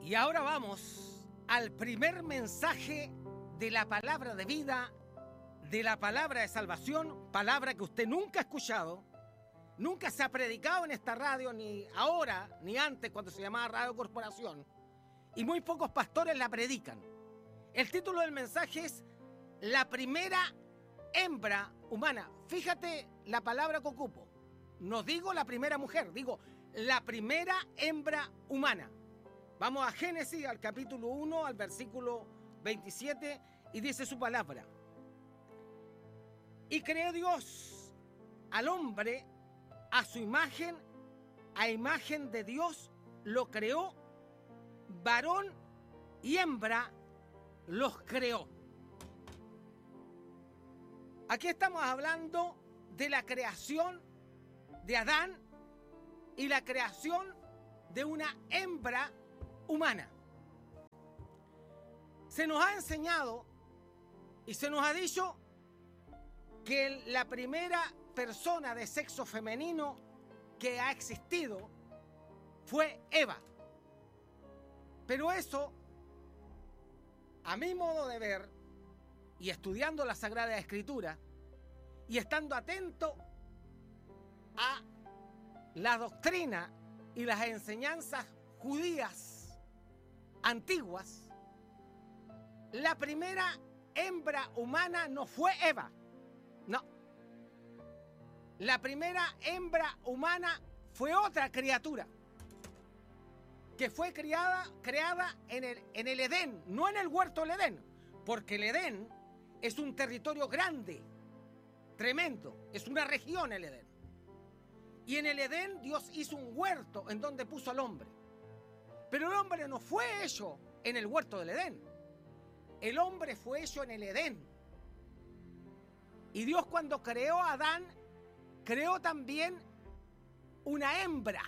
Y ahora vamos al primer mensaje de la palabra de vida, de la palabra de salvación, palabra que usted nunca ha escuchado, nunca se ha predicado en esta radio, ni ahora, ni antes cuando se llamaba Radio Corporación, y muy pocos pastores la predican. El título del mensaje es La primera hembra humana. Fíjate la palabra que ocupo. No digo la primera mujer, digo la primera hembra humana. Vamos a Génesis, al capítulo 1, al versículo 27, y dice su palabra. Y creó Dios al hombre a su imagen, a imagen de Dios lo creó, varón y hembra los creó. Aquí estamos hablando de la creación de Adán y la creación de una hembra humana. Se nos ha enseñado y se nos ha dicho que la primera persona de sexo femenino que ha existido fue Eva. Pero eso, a mi modo de ver, y estudiando la Sagrada Escritura, y estando atento a la doctrina y las enseñanzas judías antiguas, la primera hembra humana no fue Eva. No. La primera hembra humana fue otra criatura que fue creada en el Edén, no en el huerto del Edén, porque el Edén es un territorio grande, tremendo, es una región el Edén. Y en el Edén Dios hizo un huerto en donde puso al hombre. Pero el hombre no fue hecho en el huerto del Edén. El hombre fue hecho en el Edén. Y Dios, cuando creó a Adán, creó también una hembra.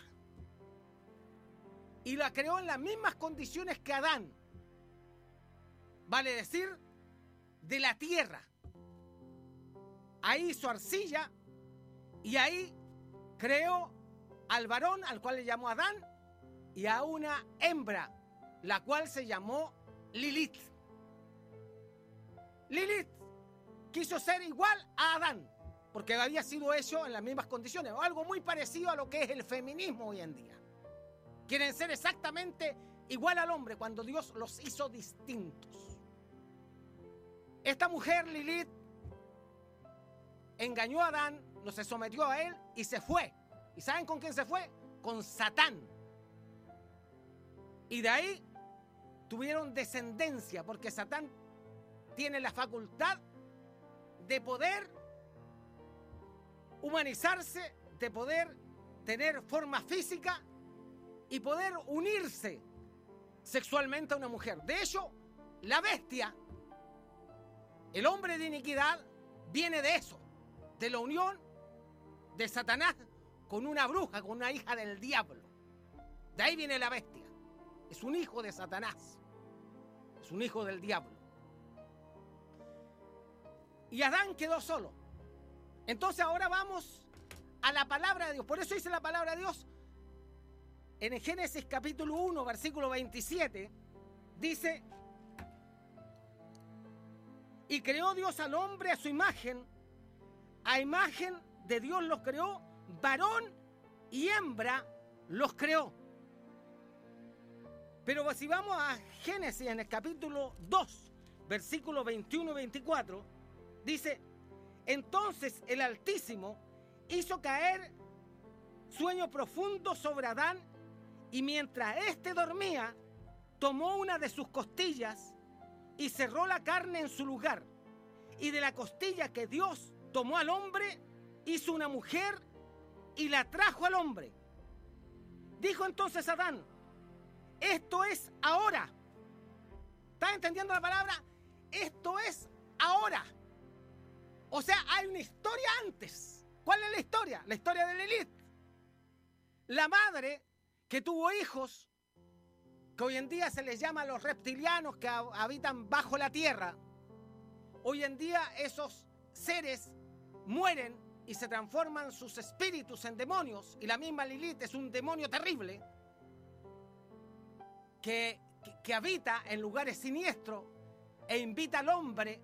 Y la creó en las mismas condiciones que Adán. Vale decir, de la tierra. Ahí hizo arcilla y ahí creó al varón, al cual le llamó Adán, y a una hembra, la cual se llamó Lilith. Lilith quiso ser igual a Adán, porque había sido hecho en las mismas condiciones, o algo muy parecido a lo que es el feminismo hoy en día. Quieren ser exactamente igual al hombre cuando Dios los hizo distintos. Esta mujer, Lilith, engañó a Adán, no se sometió a él y se fue. ¿Y saben con quién se fue? Con Satán. Y de ahí tuvieron descendencia, porque Satán tiene la facultad de poder humanizarse, de poder tener forma física y poder unirse sexualmente a una mujer. De hecho, la bestia, el hombre de iniquidad, viene de eso, de la unión de Satanás con una bruja, con una hija del diablo. De ahí viene la bestia. Es un hijo de Satanás. Es un hijo del diablo. Y Adán quedó solo. Entonces ahora vamos a la palabra de Dios. Por eso dice la palabra de Dios en Génesis capítulo 1, versículo 27. Dice: y creó Dios al hombre a su imagen. A imagen de Dios los creó, varón y hembra los creó. Pero si vamos a Génesis en el capítulo 2, versículos 21 y 24, dice: entonces el Altísimo hizo caer sueño profundo sobre Adán, y mientras éste dormía, tomó una de sus costillas y cerró la carne en su lugar. Y de la costilla que Dios tomó al hombre, hizo una mujer y la trajo al hombre. Dijo entonces Adán: esto es ahora. ¿Estás entendiendo la palabra? Esto es ahora. O sea, hay una historia antes. ¿Cuál es la historia? La historia de Lilith. La madre que tuvo hijos, que hoy en día se les llama los reptilianos, que habitan bajo la tierra. Hoy en día esos seres mueren y se transforman sus espíritus en demonios, y la misma Lilith es un demonio terrible que que habita en lugares siniestros e invita al hombre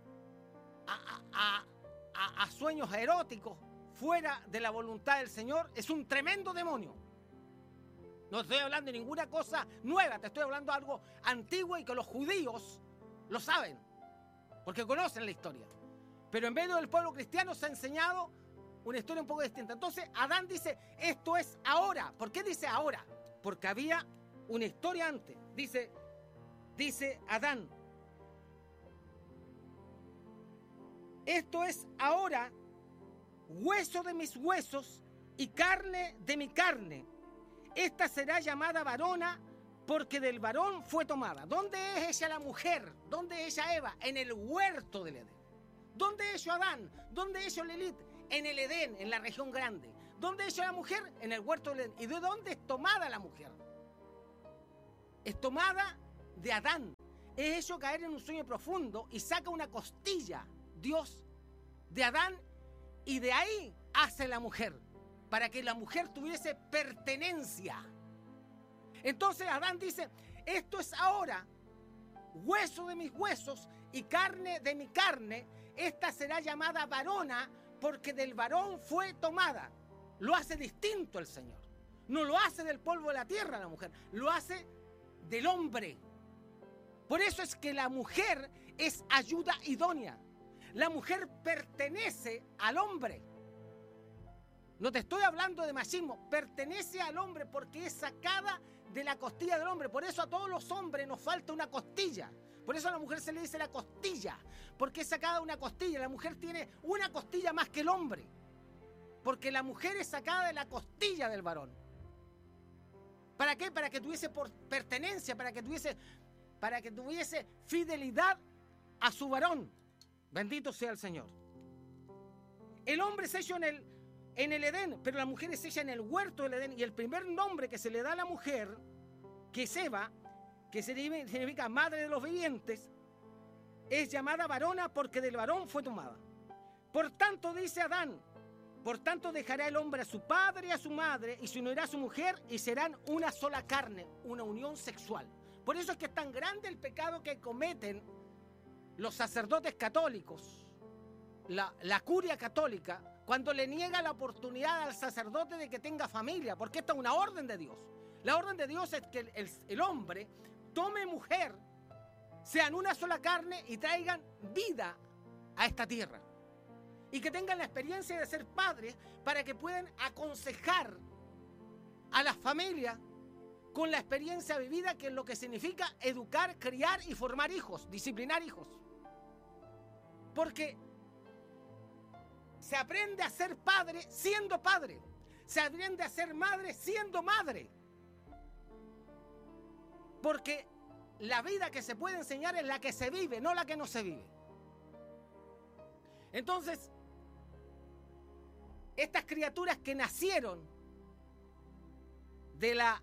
a sueños eróticos fuera de la voluntad del Señor, es un tremendo demonio. No estoy hablando de ninguna cosa nueva, te estoy hablando de algo antiguo y que los judíos lo saben, porque conocen la historia. Pero en medio del pueblo cristiano se ha enseñado una historia un poco distinta. Entonces Adán dice, esto es ahora. ¿Por qué dice ahora? Porque había una historia antes. Dice Adán, esto es ahora hueso de mis huesos y carne de mi carne. Esta será llamada varona porque del varón fue tomada. ¿Dónde es ella la mujer? ¿Dónde es ella Eva? En el huerto del Edén. ¿Dónde es ella Adán? ¿Dónde es ella Lilith? En el Edén, en la región grande. ¿Dónde es ella la mujer? En el huerto del Edén. ¿Y de dónde es tomada la mujer? Es tomada de Adán. Es eso caer en un sueño profundo y saca una costilla, Dios, de Adán, y de ahí hace la mujer, para que la mujer tuviese pertenencia. Entonces Adán dice, esto es ahora hueso de mis huesos y carne de mi carne. Esta será llamada varona porque del varón fue tomada. Lo hace distinto el Señor. No lo hace del polvo de la tierra la mujer, lo hace del hombre. Por eso es que la mujer es ayuda idónea. La mujer pertenece al hombre. No te estoy hablando de machismo, pertenece al hombre porque es sacada de la costilla del hombre. Por eso a todos los hombres nos falta una costilla. Por eso a la mujer se le dice la costilla, porque es sacada de una costilla. La mujer tiene una costilla más que el hombre, porque la mujer es sacada de la costilla del varón. ¿Para qué? Para que tuviese pertenencia, para que tuviese fidelidad a su varón. Bendito sea el Señor. El hombre es hecho en el Edén, pero la mujer es hecha en el huerto del Edén. Y el primer nombre que se le da a la mujer, que es Eva, que significa madre de los vivientes, es llamada varona porque del varón fue tomada. Por tanto, dice Adán, por tanto dejará el hombre a su padre y a su madre y se unirá a su mujer y serán una sola carne, una unión sexual. Por eso es que es tan grande el pecado que cometen los sacerdotes católicos, la curia católica, cuando le niega la oportunidad al sacerdote de que tenga familia, porque esta es una orden de Dios. La orden de Dios es que el hombre tome mujer, sean una sola carne y traigan vida a esta tierra. Y que tengan la experiencia de ser padres para que puedan aconsejar a las familias con la experiencia vivida, que es lo que significa educar, criar y formar hijos, disciplinar hijos. Porque se aprende a ser padre siendo padre. Se aprende a ser madre siendo madre. Porque la vida que se puede enseñar es la que se vive, no la que no se vive. Entonces, estas criaturas que nacieron de la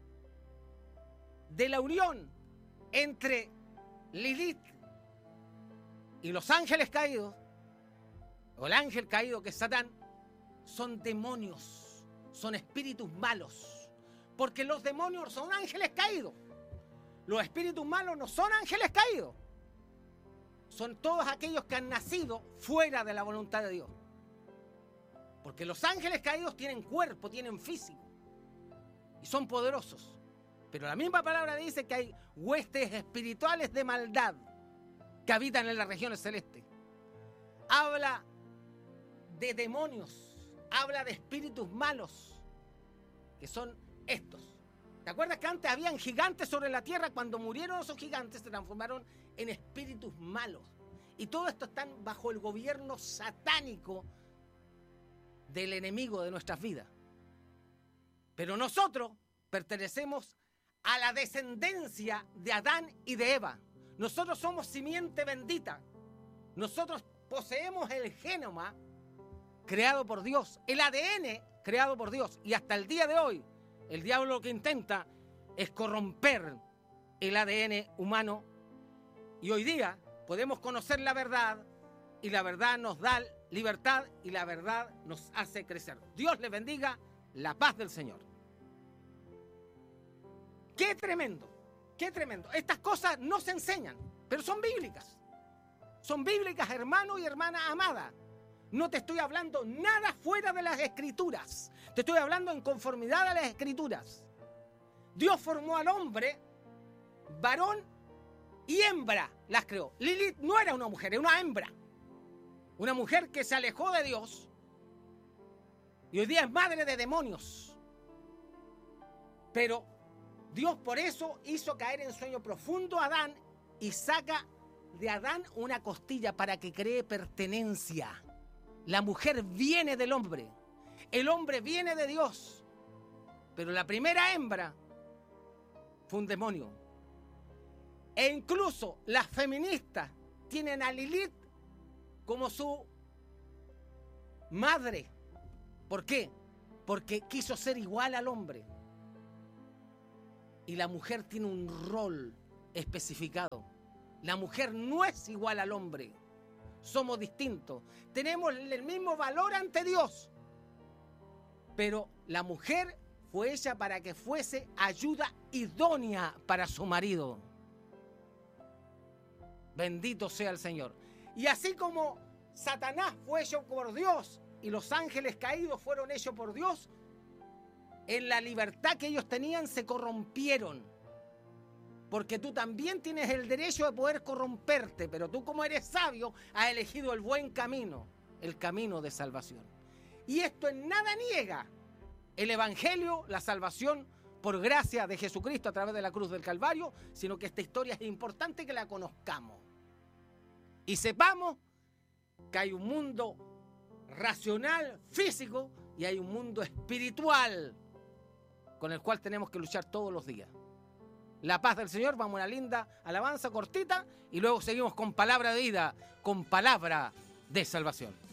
unión entre Lilith y los ángeles caídos, o el ángel caído que es Satán, son demonios, son espíritus malos, porque los demonios son ángeles caídos. Los espíritus malos no son ángeles caídos, son todos aquellos que han nacido fuera de la voluntad de Dios. Porque los ángeles caídos tienen cuerpo, tienen físico y son poderosos. Pero la misma palabra dice que hay huestes espirituales de maldad que habitan en las regiones celestes. Habla de demonios, habla de espíritus malos, que son estos. ¿Te acuerdas que antes habían gigantes sobre la tierra? Cuando murieron esos gigantes se transformaron en espíritus malos. Y todo esto están bajo el gobierno satánico del enemigo de nuestras vidas. Pero nosotros pertenecemos a la descendencia de Adán y de Eva. Nosotros somos simiente bendita. Nosotros poseemos el genoma creado por Dios, el ADN creado por Dios. Y hasta el día de hoy, el diablo lo que intenta es corromper el ADN humano. Y hoy día podemos conocer la verdad, y la verdad nos da libertad, y la verdad nos hace crecer. Dios les bendiga, la paz del Señor. ¡Qué tremendo! Qué tremendo. Estas cosas no se enseñan, pero son bíblicas. Son bíblicas, hermano y hermana amada. No te estoy hablando nada fuera de las Escrituras. Te estoy hablando en conformidad a las Escrituras. Dios formó al hombre, varón y hembra las creó. Lilith no era una mujer, era una hembra. Una mujer que se alejó de Dios y hoy día es madre de demonios. Pero Dios por eso hizo caer en sueño profundo a Adán y saca de Adán una costilla para que cree pertenencia. La mujer viene del hombre, el hombre viene de Dios, pero la primera hembra fue un demonio. E incluso las feministas tienen a Lilith como su madre. ¿Por qué? Porque quiso ser igual al hombre. Y la mujer tiene un rol especificado. La mujer no es igual al hombre. Somos distintos. Tenemos el mismo valor ante Dios. Pero la mujer fue hecha para que fuese ayuda idónea para su marido. Bendito sea el Señor. Y así como Satanás fue hecho por Dios y los ángeles caídos fueron hechos por Dios, en la libertad que ellos tenían se corrompieron. Porque tú también tienes el derecho de poder corromperte, pero tú como eres sabio has elegido el buen camino, el camino de salvación. Y esto en nada niega el Evangelio, la salvación por gracia de Jesucristo a través de la cruz del Calvario, sino que esta historia es importante que la conozcamos. Y sepamos que hay un mundo racional, físico, y hay un mundo espiritual con el cual tenemos que luchar todos los días. La paz del Señor, vamos a una linda alabanza cortita y luego seguimos con palabra de vida, con palabra de salvación.